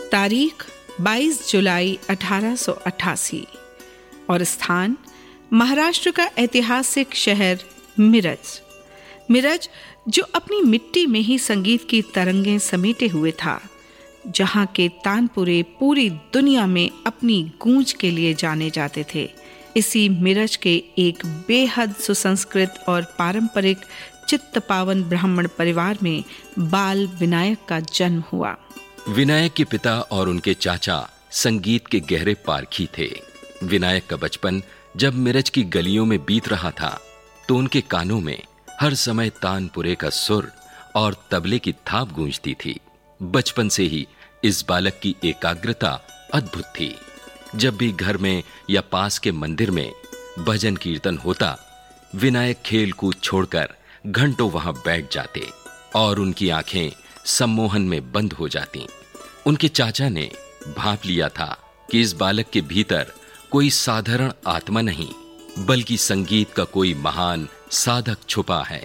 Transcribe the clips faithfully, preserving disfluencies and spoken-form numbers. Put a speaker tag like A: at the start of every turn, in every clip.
A: तारीख बाईस जुलाई अठारह सौ अट्ठासी और स्थान महाराष्ट्र का ऐतिहासिक शहर मिरज। मिरज जो अपनी मिट्टी में ही संगीत की तरंगें समेटे हुए था, जहां के तानपुरे पूरी दुनिया में अपनी गूंज के लिए जाने जाते थे। इसी मिरज के एक बेहद सुसंस्कृत और पारंपरिक चित्त पावन ब्राह्मण परिवार में बाल विनायक का जन्म हुआ।
B: विनायक के पिता और उनके चाचा संगीत के गहरे पारखी थे। विनायक का बचपन जब मिरज की गलियों में बीत रहा था, तो उनके कानों में हर समय तानपुरे का सुर और तबले की थाप गूंजती थी। बचपन से ही इस बालक की एकाग्रता अद्भुत थी। जब भी घर में या पास के मंदिर में भजन कीर्तन होता, विनायक खेल कूद छोड़कर घंटों वहां बैठ जाते और उनकी आंखें सम्मोहन में बंद हो जाती। उनके चाचा ने भांप लिया था कि इस बालक के भीतर कोई साधारण आत्मा नहीं, बल्कि संगीत का कोई महान साधक छुपा है।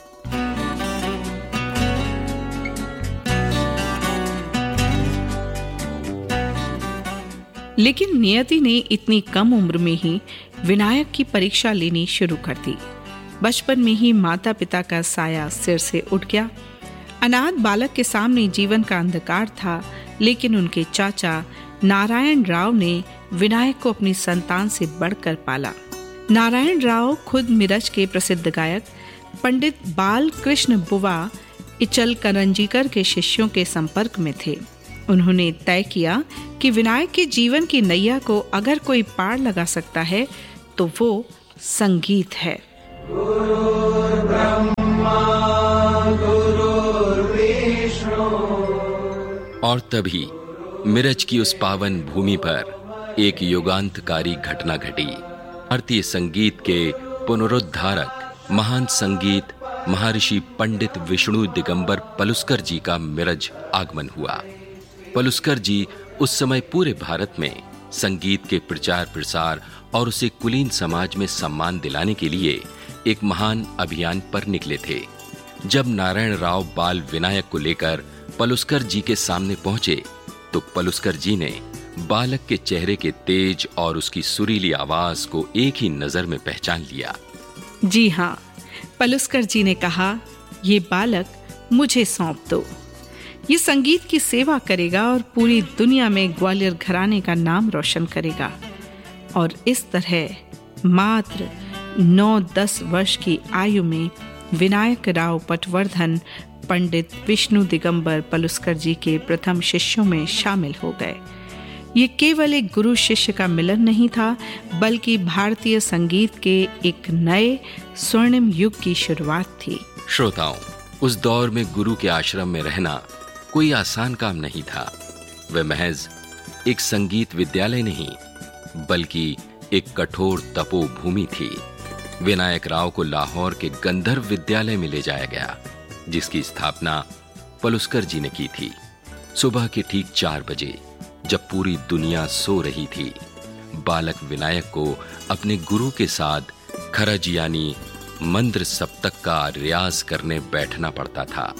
A: लेकिन नियति ने इतनी कम उम्र में ही विनायक की परीक्षा लेनी शुरू कर दी। बचपन में ही माता पिता का साया सिर से उठ गया। अनाथ बालक के सामने जीवन का अंधकार था, लेकिन उनके चाचा नारायण राव ने विनायक को अपनी संतान से बढ़कर पाला। नारायण राव खुद मिरज के प्रसिद्ध गायक पंडित बाल कृष्ण बुवा इचल करंजीकर के शिष्यों के संपर्क में थे। उन्होंने तय किया कि विनायक के जीवन की नैया को अगर कोई पार लगा सकता है तो वो संगीत है।
B: और तभी मिरज की उस पावन भूमि पर एक युगांतकारी घटना घटी। भारतीय संगीत के पुनरुद्धारक महान संगीत महर्षि पंडित विष्णु दिगंबर पलुस्कर जी का मिरज आगमन हुआ। पलुस्कर जी उस समय पूरे भारत में संगीत के प्रचार प्रसार और उसे कुलीन समाज में सम्मान दिलाने के लिए एक महान अभियान पर निकले थे। जब नारायण राव बाल विनायक को लेकर पलुस्कर जी के सामने पहुंचे, तो पलुस्कर जी ने बालक के चेहरे के तेज और उसकी सुरीली आवाज को एक ही नजर में पहचान लिया।
A: जी हाँ, पलुस्कर जी ने कहा, ये बालक मुझे सौंप दो। ये संगीत की सेवा करेगा और पूरी दुनिया में ग्वालियर घराने का नाम रोशन करेगा। और इस तरह मात्र नौ दस वर्ष की आयु में विनायक राव पटवर्धन पंडित विष्णु दिगंबर पलुस्कर जी के प्रथम शिष्यों में शामिल हो गए। ये केवल एक गुरु शिष्य का मिलन नहीं था, बल्कि भारतीय संगीत के एक नए स्वर्णिम युग की शुरुआत थी।
B: श्रोताओं, उस दौर में गुरु के आश्रम में रहना कोई आसान काम नहीं था। वह महज एक संगीत विद्यालय नहीं, बल्कि एक कठोर तपोभूमि थी। विनायक राव को लाहौर के गंधर्व विद्यालय में ले जाया गया, जिसकी स्थापना पलुस्कर जी ने की थी। सुबह के ठीक चार बजे, जब पूरी दुनिया सो रही थी, बालक विनायक को अपने गुरु के साथ खरज यानी मंत्र सप्तक का रियाज करने बैठना पड़ता था।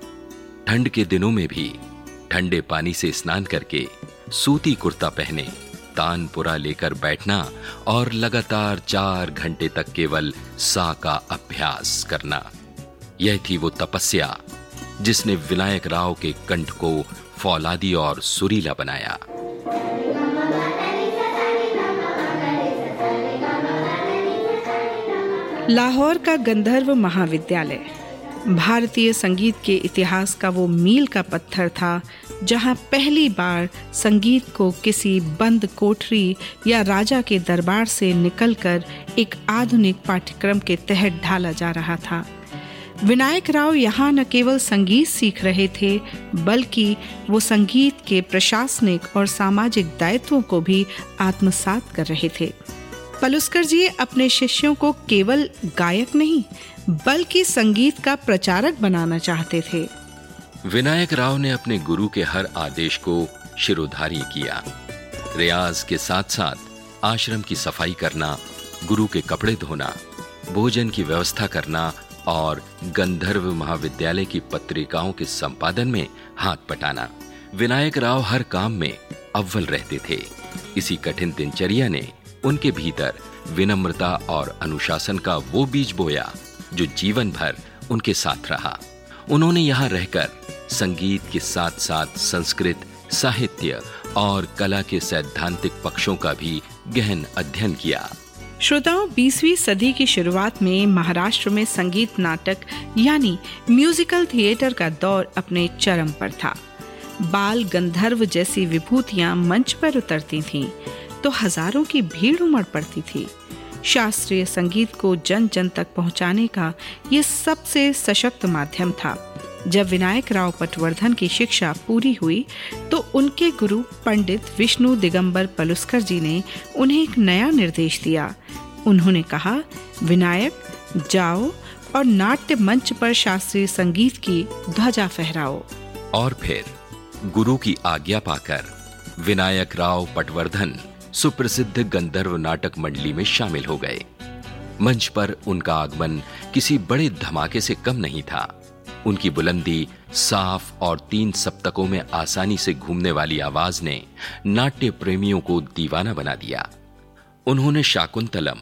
B: ठंड के दिनों में भी ठंडे पानी से स्नान करके सूती कुर्ता पहने तानपुरा लेकर बैठना और लगातार चार घंटे तक केवल सा का अभ्यास करना, यह थी वो तपस्या जिसने विनायक राव के कंठ को फौलादी और सुरीला बनाया।
A: लाहौर का गंधर्व महाविद्यालय भारतीय संगीत के इतिहास का वो मील का पत्थर था, जहां पहली बार संगीत को किसी बंद कोठरी या राजा के दरबार से निकलकर एक आधुनिक पाठ्यक्रम के तहत ढाला जा रहा था। विनायक राव यहाँ न केवल संगीत सीख रहे थे, बल्कि वो संगीत के प्रशासनिक और सामाजिक दायित्वों को भी आत्मसात कर रहे थे। पलुस्कर जी अपने शिष्यों को केवल गायक नहीं, बल्कि संगीत का प्रचारक बनाना चाहते थे।
B: विनायक राव ने अपने गुरु के हर आदेश को शिरोधार्य किया। रियाज के साथ साथ आश्रम की सफाई करना, गुरु के कपड़े धोना, भोजन की व्यवस्था करना और गंधर्व महाविद्यालय की पत्रिकाओं के संपादन में हाथ बटाना विनायक राव हर काम में अव्वल रहते थे। इसी कठिन दिनचर्या ने उनके भीतर विनम्रता और अनुशासन का वो बीज बोया जो जीवन भर उनके साथ रहा। उन्होंने यहाँ रहकर संगीत के साथ साथ संस्कृत, साहित्य और कला के सैद्धांतिक पक्षों का भी गहन अध्ययन किया।
A: श्रोताओं, बीसवीं सदी की शुरुआत में महाराष्ट्र में संगीत नाटक यानी म्यूजिकल थिएटर का दौर अपने चरम पर था। बाल गंधर्व जैसी विभूतियां मंच पर उतरती थीं तो हजारों की भीड़ उमड़ पड़ती थी। शास्त्रीय संगीत को जन जन तक पहुंचाने का ये सबसे सशक्त माध्यम था। जब विनायक राव पटवर्धन की शिक्षा पूरी हुई तो उनके गुरु पंडित विष्णु दिगंबर पलुस्कर जी ने उन्हें एक नया निर्देश दिया। उन्होंने कहा, विनायक, जाओ और नाट्य मंच पर शास्त्रीय संगीत की ध्वजा फहराओ।
B: और फिर गुरु की आज्ञा पाकर विनायक राव पटवर्धन सुप्रसिद्ध गंधर्व नाटक मंडली में शामिल हो गए। मंच पर उनका आगमन किसी बड़े धमाके से कम नहीं था। उनकी बुलंदी, साफ और तीन सप्तकों में आसानी से घूमने वाली आवाज ने नाट्य प्रेमियों को दीवाना बना दिया। उन्होंने शाकुंतलम,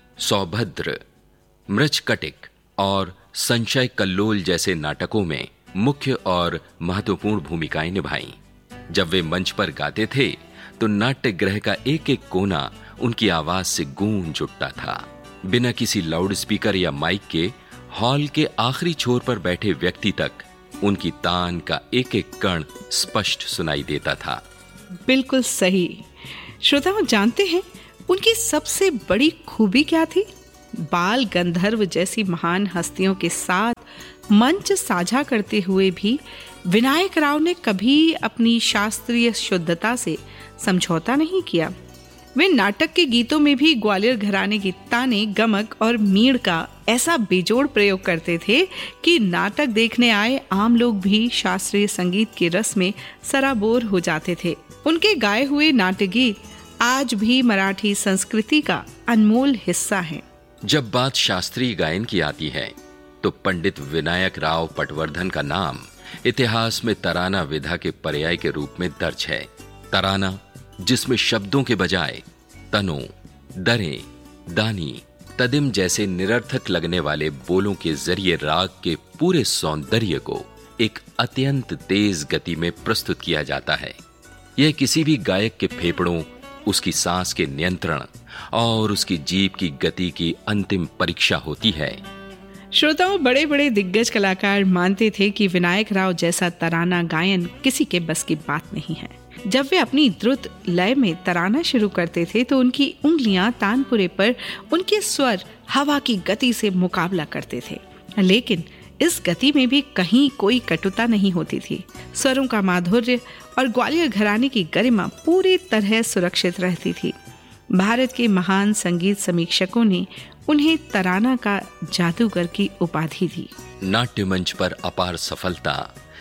B: सौभद्र, मृच्छकटिक और संशय कल्लोल जैसे नाटकों में मुख्य और महत्वपूर्ण भूमिकाएं निभाई। जब वे मंच पर गाते थे तो नाट्य गृह का एक एक कोना उनकी आवाज से गूंज उठता था। बिना किसी लाउड स्पीकर या माइक के हॉल के आखिरी छोर पर बैठे व्यक्ति तक उनकी तान का एक एक कण स्पष्ट सुनाई देता था।
A: बिल्कुल सही। श्रोताओं, जानते हैं उनकी सबसे बड़ी खूबी क्या थी? बाल गंधर्व जैसी महान हस्तियों के साथ मंच साझा करते हुए भी विनायक राव ने कभी अपनी शास्त्रीय शुद्धता से समझौता नहीं किया। वे नाटक के गीतों में भी ग्वालियर घराने की ताने, गमक और मीड़ का ऐसा बेजोड़ प्रयोग करते थे कि नाटक देखने आए आम लोग भी शास्त्रीय संगीत के रस में सराबोर हो जाते थे। उनके गाए हुए नाट्य गीत आज भी मराठी संस्कृति का अनमोल हिस्सा हैं।
B: जब बात शास्त्रीय गायन की आती है तो पंडित विनायक राव पटवर्धन का नाम इतिहास में तराना विधा के पर्याय के रूप में दर्ज है। तराना, जिसमें शब्दों के बजाय तनों, दरें, दानी, तदिम जैसे निरर्थक लगने वाले बोलों के जरिए राग के पूरे सौंदर्य को एक अत्यंत तेज गति में प्रस्तुत किया जाता है। यह किसी भी गायक के फेफड़ों, उसकी सांस के नियंत्रण और उसकी जीभ की गति की अंतिम परीक्षा होती है।
A: श्रोताओं, बड़े बड़े दिग्गज कलाकार मानते थे कि विनायक राव जैसा तराना गायन किसी के बस की बात नहीं है। जब वे अपनी द्रुत लय में तराना शुरू करते थे तो उनकी उंगलियां तानपुरे पर उनके स्वर हवा की गति से मुकाबला करते थे, लेकिन इस गति में भी कहीं कोई कटुता नहीं होती थी। स्वरों का माधुर्य और ग्वालियर घराने की गरिमा पूरी तरह सुरक्षित रहती थी। भारत के महान संगीत समीक्षकों ने उन्हें तराना का जादूगर की उपाधि दी।
B: नाट्य मंच पर अपार सफलता,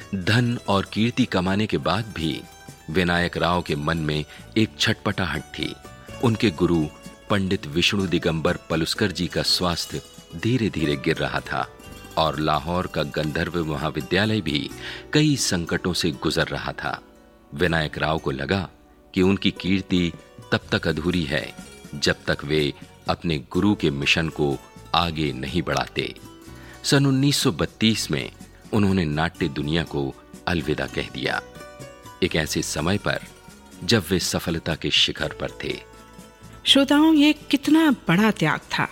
B: धन और कीर्ति कमाने के बाद भी विनायक राव के मन में एक छटपटाहट थी। उनके गुरु पंडित विष्णु दिगंबर पलुस्कर जी का स्वास्थ्य धीरे धीरे गिर रहा था और लाहौर का गंधर्व महाविद्यालय भी कई संकटों से गुजर रहा था। विनायक राव को लगा कि उनकी कीर्ति तब तक अधूरी है जब तक वे अपने गुरु के मिशन को आगे नहीं बढ़ाते। सन उन्नीस सौ बत्तीस में उन्होंने नाट्य दुनिया को अलविदा कह दिया, एक ऐसे समय पर जब वे सफलता के शिखर पर थे।
A: श्रोताओं, ये कितना बड़ा त्याग था।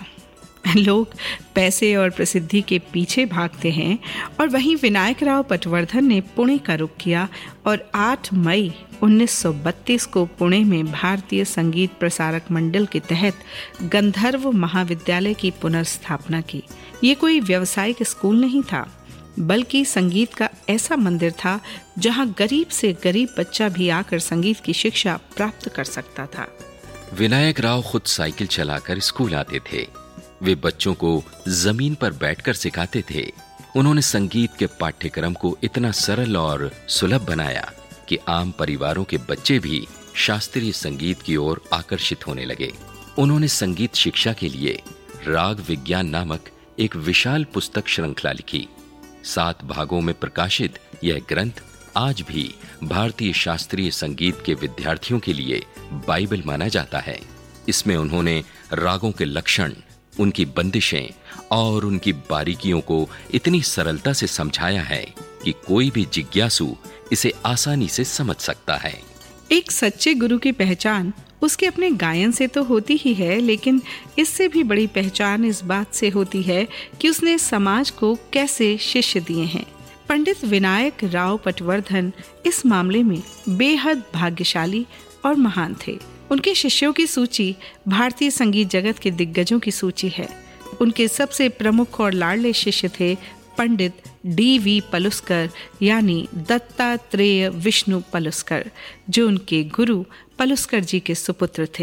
A: लोग पैसे और प्रसिद्धि के पीछे भागते हैं और वहीं विनायक राव पटवर्धन ने पुणे का रुख किया और आठ मई उन्नीस सौ बत्तीस को पुणे में भारतीय संगीत प्रसारक मंडल के तहत गंधर्व महाविद्यालय की पुनर्स्थापना की। ये कोई व्यावसायिक स्कूल नहीं था, बल्कि संगीत का ऐसा मंदिर था जहां गरीब से गरीब बच्चा भी आकर संगीत की शिक्षा प्राप्त कर सकता था।
B: विनायक राव खुद साइकिल चलाकर स्कूल आते थे। वे बच्चों को जमीन पर बैठकर सिखाते थे। उन्होंने संगीत के पाठ्यक्रम को इतना सरल और सुलभ बनाया कि आम परिवारों के बच्चे भी शास्त्रीय संगीत की ओर आकर्षित होने लगे। उन्होंने संगीत शिक्षा के लिए राग विज्ञान नामक एक विशाल पुस्तक श्रृंखला लिखी। सात भागों में प्रकाशित यह ग्रंथ आज भी भारतीय शास्त्रीय संगीत के विद्यार्थियों के लिए बाइबल माना जाता है। इसमें उन्होंने रागों के लक्षण, उनकी बंदिशें और उनकी बारीकियों को इतनी सरलता से समझाया है कि कोई भी जिज्ञासु इसे आसानी से समझ सकता है।
A: एक सच्चे गुरु की पहचान उसके अपने गायन से तो होती ही है, लेकिन इससे भी बड़ी पहचान इस बात से होती है कि उसने समाज को कैसे शिष्य दिए हैं। पंडित विनायक राव पटवर्धन इस मामले में बेहद भाग्यशाली और महान थे। उनके शिष्यों की सूची भारतीय संगीत जगत के दिग्गजों की सूची है। उनके सबसे प्रमुख और लाडले शिष्य थे पंडित डी वी पलुस्कर यानी दत्तात्रेय विष्णु पलुस्कर, जो उनके गुरु पलुस्कर जी के सुपुत्र थे।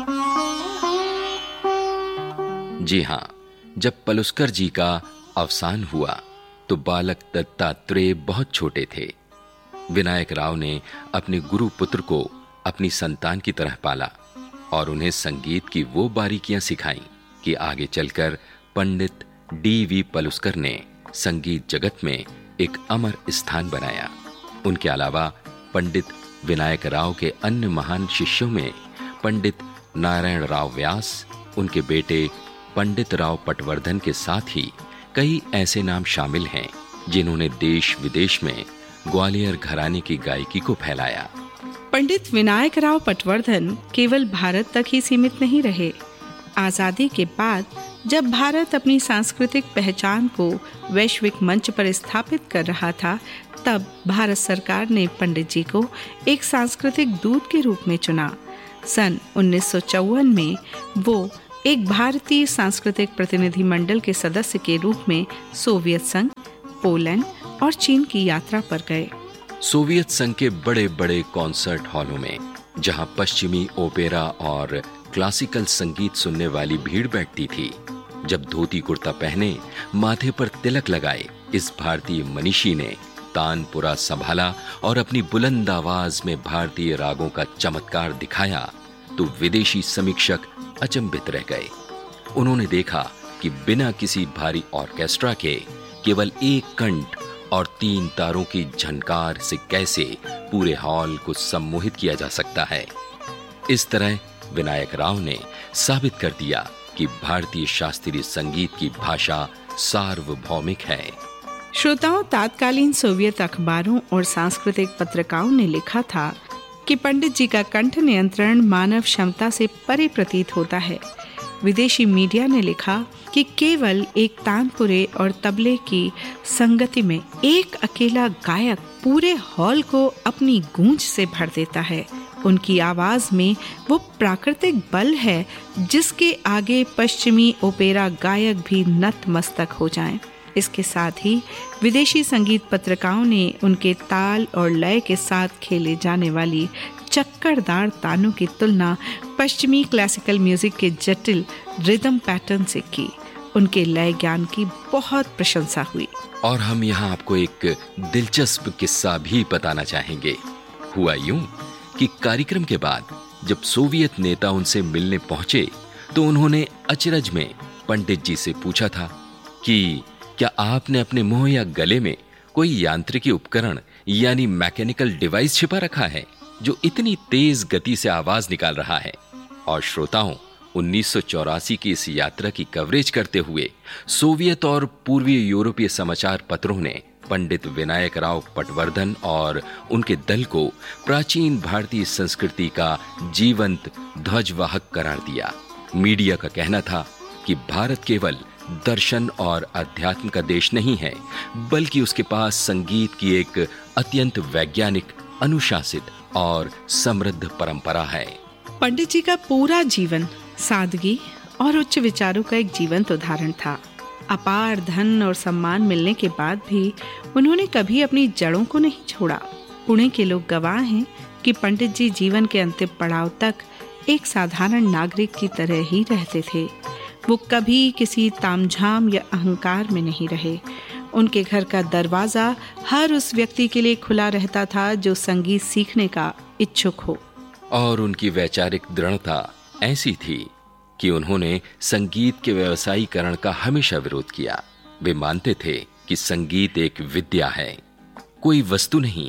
B: जी हाँ, जब पलुस्कर जी का अवसान हुआ तो बालक दत्तात्रेय बहुत छोटे थे। विनायक राव ने अपने गुरु पुत्र को अपनी संतान की तरह पाला और उन्हें संगीत की वो बारीकियां सिखाईं कि आगे चलकर पंडित डी वी पलुस्कर ने संगीत जगत में एक अमर स्थान बनाया। उनके अलावा पंडित विनायक राव के अन्य महान शिष्यों में पंडित नारायण राव व्यास, उनके बेटे पंडित राव पटवर्धन के साथ ही कई ऐसे नाम शामिल हैं जिन्होंने देश विदेश में ग्वालियर घराने की गायकी को फैलाया।
A: पंडित विनायक राव पटवर्धन केवल भारत तक ही सीमित नहीं रहे। आजादी के बाद जब भारत अपनी सांस्कृतिक पहचान को वैश्विक मंच पर स्थापित कर रहा था, तब भारत सरकार ने पंडित जी को एक सांस्कृतिक दूत के रूप में चुना। सन उन्नीस सौ चौवन में वो एक भारतीय सांस्कृतिक प्रतिनिधि मंडल के सदस्य के रूप में सोवियत संघ, पोलैंड और चीन की यात्रा पर गए।
B: सोवियत संघ के बड़े बड़े कॉन्सर्ट हॉलों में, जहां पश्चिमी ओपेरा और क्लासिकल संगीत सुनने वाली भीड़ बैठती थी, जब धोती कुर्ता पहने, माथे पर तिलक लगाए इस भारतीय मनीषी ने तानपुरा संभाला और अपनी बुलंद आवाज में भारतीय रागों का चमत्कार दिखाया, तो विदेशी समीक्षक अचंभित रह गए। उन्होंने देखा कि बिना किसी भारी ऑर्केस्ट्रा के केवल एक कंठ और तीन तारों की झनकार से कैसे पूरे हॉल को सम्मोहित किया जा सकता है। इस तरह विनायक राव ने साबित कर दिया कि भारतीय शास्त्रीय संगीत की भाषा सार्वभौमिक है।
A: श्रोताओं, तात्कालीन सोवियत अखबारों और सांस्कृतिक पत्रिकाओं ने लिखा था कि पंडित जी का कंठ नियंत्रण मानव क्षमता से परे प्रतीत होता है। विदेशी मीडिया ने लिखा कि केवल एक तानपुरे और तबले की संगति में एक अकेला गायक पूरे हॉल को अपनी गूंज से भर देता है। उनकी आवाज में वो प्राकृतिक बल है जिसके आगे पश्चिमी ओपेरा गायक भी नतमस्तक हो जाएं। इसके साथ ही विदेशी संगीत पत्रिकाओं ने उनके ताल और लय के साथ खेले जाने वाली चक्करदार तानों की तुलना पश्चिमी क्लासिकल म्यूजिक के जटिल रिदम पैटर्न से की। उनके लय ज्ञान की बहुत प्रशंसा हुई।
B: और हम यहाँ आपको एक दिलचस्प किस्सा भी बताना चाहेंगे। हुआ यूं कि कार्यक्रम के बाद जब सोवियत नेता उनसे मिलने पहुंचे तो उन्होंने अचरज में पंडित जी से पूछा था कि क्या आपने अपने मुंह या गले में कोई यांत्रिकी उपकरण यानी मैकेनिकल डिवाइस छिपा रखा है जो इतनी तेज गति से आवाज निकाल रहा है। और श्रोताओं, उन्नीस सौ चौरासी की इस यात्रा की कवरेज करते हुए सोवियत और पूर्वी यूरोपीय समाचार पत्रों ने पंडित विनायक राव पटवर्धन और उनके दल को प्राचीन भारतीय संस्कृति का जीवंत ध्वजवाहक करार दिया। मीडिया का कहना था कि भारत केवल दर्शन और अध्यात्म का देश नहीं है, बल्कि उसके पास संगीत की एक अत्यंत वैज्ञानिक, अनुशासित और समृद्ध परंपरा है।
A: पंडित जी का पूरा जीवन सादगी और उच्च विचारों का एक जीवंत उदाहरण था। अपार धन और सम्मान मिलने के बाद भी उन्होंने कभी अपनी जड़ों को नहीं छोड़ा। पुणे के लोग गवाह हैं कि पंडित जी जीवन के अंतिम पड़ाव तक एक साधारण नागरिक की तरह ही रहते थे। वो कभी किसी तामझाम या अहंकार में नहीं रहे। उनके घर का दरवाजा हर उस व्यक्ति के लिए खुला रहता था जो संगीत सीखने का इच्छुक हो।
B: और उनकी वैचारिक दृढ़ता ऐसी थी कि उन्होंने संगीत के व्यवसायीकरण का हमेशा विरोध किया। वे मानते थे कि संगीत एक विद्या है, कोई वस्तु नहीं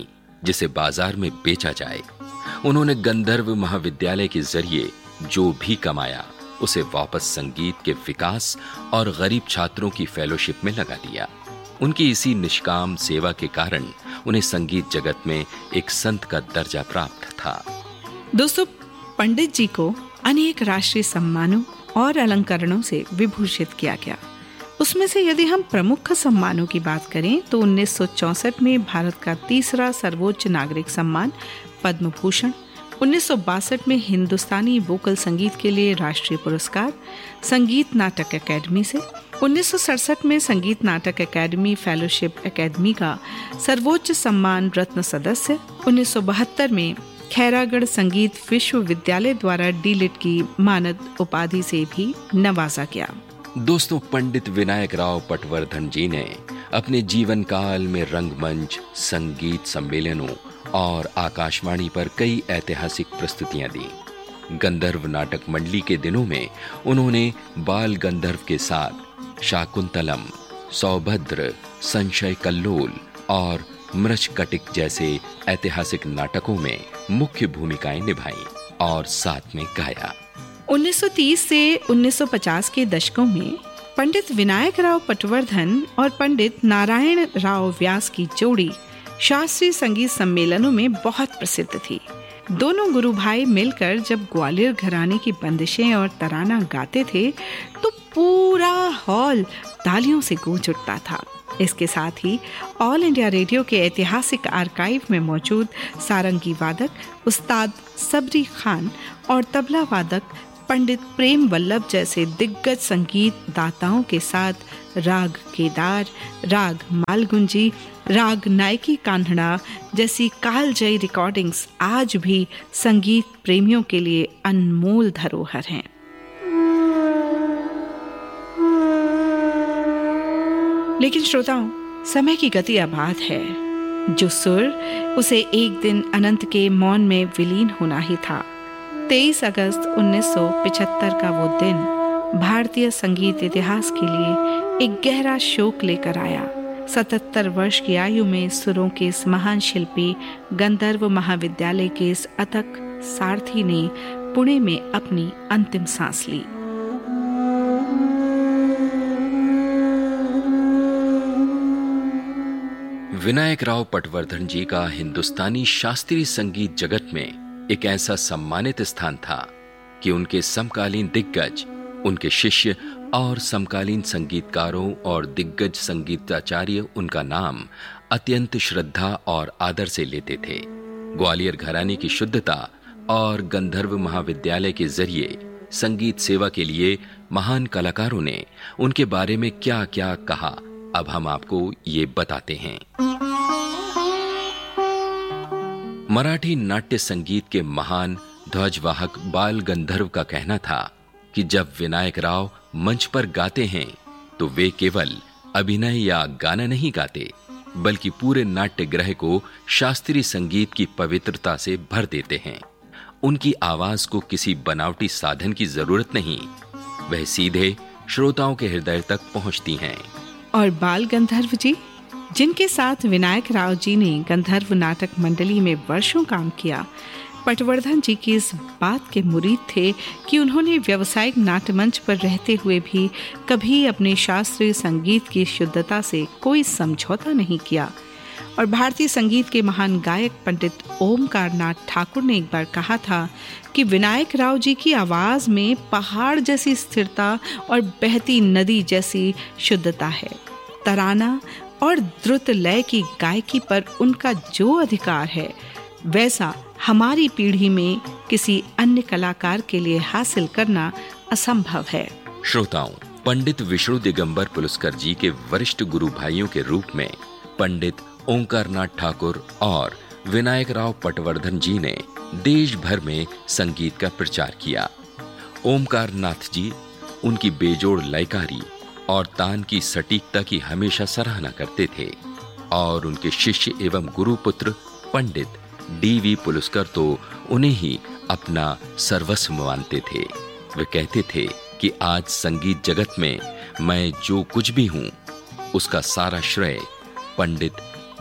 B: जिसे बाजार में बेचा जाए। उन्होंने गंधर्व महाविद्यालय के जरिए जो भी कमाया उसे वापस संगीत के विकास और गरीब छात्रों की फेलोशिप में लगा दिया। उनकी इसी निष्काम सेवा के कारण उन्हें संगीत जगत में एक संत का दर्जा प्राप्त था।
A: दोस्तों, पंडित जी को अनेक राष्ट्रीय सम्मानों और अलंकरणों से विभूषित किया गया। उसमें से यदि हम प्रमुख सम्मानों की बात करें तो उन्नीस सौ चौसठ में भारत का तीसरा सर्वोच्च नागरिक सम्मान पद्म भूषण, उन्नीस सौ बासठ में हिंदुस्तानी वोकल संगीत के लिए राष्ट्रीय पुरस्कार संगीत नाटक अकेडमी से, उन्नीस सौ सड़सठ में संगीत नाटक अकेडमी फेलोशिप अकेडमी का सर्वोच्च सम्मान रत्न सदस्य, उन्नीस सौ बहत्तर में खैरागढ़ संगीत विश्वविद्यालय द्वारा डीलिट की मानद उपाधि से भी नवाजा गया।
B: दोस्तों, पंडित विनायक राव पटवर्धन जी ने अपने जीवन काल में रंगमंच, संगीत सम्मेलनों और आकाशवाणी पर कई ऐतिहासिक प्रस्तुतियां दी। गंधर्व नाटक मंडली के दिनों में उन्होंने बाल गंधर्व के साथ शाकुंतलम, सौभद्र, संशय कल्लोल और मृच्छकटिक जैसे ऐतिहासिक नाटकों में मुख्य भूमिकाएं निभाई और साथ में गाया।
A: उन्नीस सौ तीस से उन्नीस सौ पचास के दशकों में पंडित विनायक राव पटवर्धन और पंडित नारायण राव व्यास की जोड़ी शास्त्रीय संगीत सम्मेलनों में बहुत प्रसिद्ध थी। दोनों गुरु भाई मिलकर जब ग्वालियर घराने की बंदिशें और तराना गाते थे तो पूरा हॉल तालियों से गूंज उठता था। इसके साथ ही ऑल इंडिया रेडियो के ऐतिहासिक आर्काइव में मौजूद सारंगी वादक उस्ताद सबरी खान और तबला वादक पंडित प्रेम वल्लभ जैसे दिग्गज संगीत दाताओं के साथ राग केदार, राग मालगुंजी, राग नायकी कान्हड़ा जैसी कालजयी रिकॉर्डिंग्स आज भी संगीत प्रेमियों के लिए अनमोल धरोहर हैं। लेकिन श्रोताओं, समय की गति अबाध है। जो सुर उसे एक दिन अनंत के मौन में विलीन होना ही था। तेईस अगस्त उन्नीस सौ पचहत्तर का वो दिन भारतीय संगीत इतिहास के लिए एक गहरा शोक लेकर आया। सतहत्तर वर्ष की आयु में सुरों के इस महान शिल्पी गंधर्व महाविद्यालय के इस अथक सारथी ने पुणे में अपनी अंतिम सांस ली।
B: विनायक राव पटवर्धन जी का हिंदुस्तानी शास्त्रीय संगीत जगत में एक ऐसा सम्मानित स्थान था कि उनके समकालीन दिग्गज, उनके शिष्य और समकालीन संगीतकारों और दिग्गज संगीताचार्य उनका नाम अत्यंत श्रद्धा और आदर से लेते थे। ग्वालियर घराने की शुद्धता और गंधर्व महाविद्यालय के जरिए संगीत सेवा के लिए महान कलाकारों ने उनके बारे में क्या क्या कहा, अब हम आपको ये बताते हैं। मराठी नाट्य संगीत के महान ध्वजवाहक बाल गंधर्व का कहना था कि जब विनायक राव मंच पर गाते हैं तो वे केवल अभिनय या गाना नहीं गाते, बल्कि पूरे नाट्य गृह को शास्त्रीय संगीत की पवित्रता से भर देते हैं। उनकी आवाज को किसी बनावटी साधन की जरूरत नहीं, वह सीधे श्रोताओं के हृदय तक पहुंचती हैं।
A: और बाल गंधर्व जी, जिनके साथ विनायक राव जी ने गंधर्व नाटक मंडली में वर्षों काम किया, पटवर्धन जी की इस बात के मुरीद थे कि उन्होंने व्यावसायिक नाट्यमंच पर रहते हुए भी कभी अपने शास्त्रीय संगीत की शुद्धता से कोई समझौता नहीं किया। और भारतीय संगीत के महान गायक पंडित ओमकार नाथ ठाकुर ने एक बार कहा था कि विनायक राव जी की आवाज में पहाड़ जैसी स्थिरता और बहती नदी जैसी शुद्धता है। तराना और द्रुत लय की गायकी पर उनका जो अधिकार है, वैसा हमारी पीढ़ी में किसी अन्य कलाकार के लिए हासिल करना असंभव है।
B: श्रोताओं, पंडित विष्णु दिगंबर पुलस्कर जी के वरिष्ठ गुरु भाइयों के रूप में पंडित ओंकार नाथ ठाकुर और विनायक राव पटवर्धन जी ने देश भर में संगीत का प्रचार किया। ओमकार नाथ जी उनकी बेजोड़ लयकारी और तान की सटीकता की हमेशा सराहना करते थे और उनके शिष्य एवं गुरुपुत्र पंडित डी.वी. पुलस्कर तो उन्हें ही अपना सर्वस्व मानते थे। वे कहते थे कि आज संगीत जगत में मैं जो कुछ भी हूं, उसका सारा श्रेय पंडित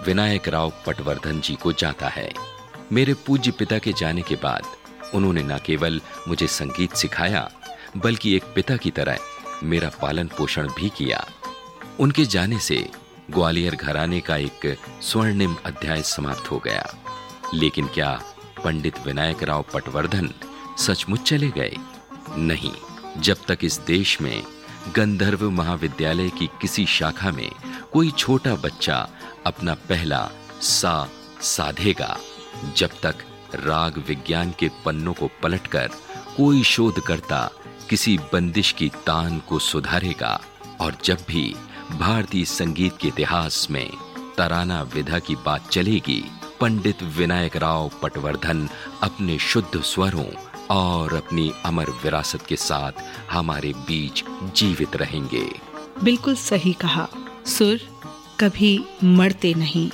B: विनायक राव पटवर्धन जी को जाता है। मेरे पूज्य पिता के जाने के बाद उन्होंने न केवल मुझे संगीत सिखाया बल्कि एक पिता की तरह मेरा पालन पोषण भी किया। उनके जाने से ग्वालियर घराने का एक स्वर्णिम अध्याय समाप्त हो गया। लेकिन क्या पंडित विनायक राव पटवर्धन सचमुच चले गए? नहीं, जब तक इस देश में गंधर्व महाविद्यालय की किसी शाखा में कोई छोटा बच्चा अपना पहला सा साधेगा, जब तक राग विज्ञान के पन्नों को पलटकर कोई शोधकर्ता किसी बंदिश की तान को सुधारेगा, और जब भी भारतीय संगीत के इतिहास में तराना विधा की बात चलेगी, पंडित विनायक राव पटवर्धन अपने शुद्ध स्वरों और अपनी अमर विरासत के साथ हमारे बीच जीवित रहेंगे।
A: बिल्कुल सही कहा। सुर कभी मरते नहीं,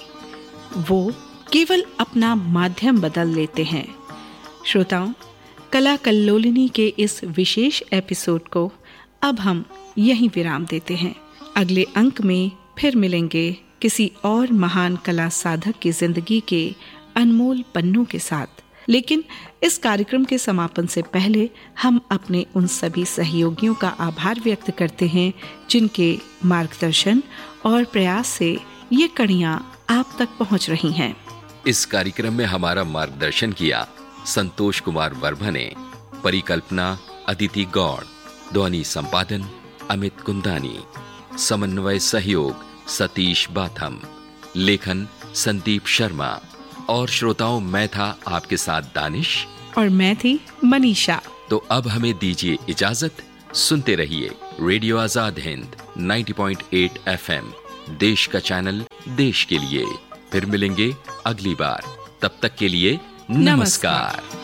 A: वो केवल अपना माध्यम बदल लेते हैं। श्रोताओं, कला कल्लोलिनी के इस विशेष एपिसोड को अब हम यहीं विराम देते हैं। अगले अंक में फिर मिलेंगे किसी और महान कला साधक की जिंदगी के अनमोल पन्नों के साथ। लेकिन इस कार्यक्रम के समापन से पहले हम अपने उन सभी सहयोगियों का आभार व्यक्त करते हैं जिनके मार्गदर्शन और प्रयास से ये कड़ियां आप तक पहुंच रही हैं।
B: इस कार्यक्रम में हमारा मार्गदर्शन किया संतोष कुमार वर्मा ने, परिकल्पना अदिति गौड़, ध्वनि संपादन अमित कुंदानी, समन्वय सहयोग सतीश बाथम, लेखन संदीप शर्मा, और श्रोताओं मैं था आपके साथ दानिश
A: और मैं थी मनीषा।
B: तो अब हमें दीजिए इजाजत। सुनते रहिए रेडियो आजाद हिंद नब्बे पॉइंट आठ एफएम, देश का चैनल देश के लिए। फिर मिलेंगे अगली बार, तब तक के लिए नमस्कार, नमस्कार।